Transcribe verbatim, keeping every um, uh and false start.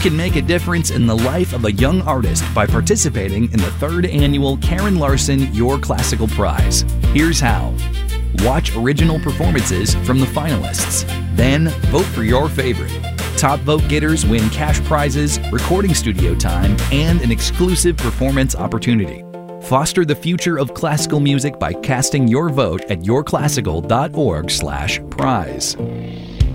can make a difference in the life of a young artist by participating in the third annual Karen Larson Your Classical Prize. Here's how. Watch original performances from the finalists. Then vote for your favorite. Top vote getters win cash prizes, recording studio time, and an exclusive performance opportunity. Foster the future of classical music by casting your vote at your classical dot org slash prize.